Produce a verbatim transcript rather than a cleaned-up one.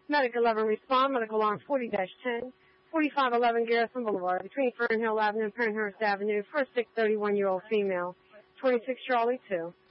Medical eleven respond, medical alarm forty dash ten, forty-five eleven Garrison Boulevard, between Fernhill Avenue and Penhurst Avenue, for a six thirty-one-year-old female, twenty-six Charlie two.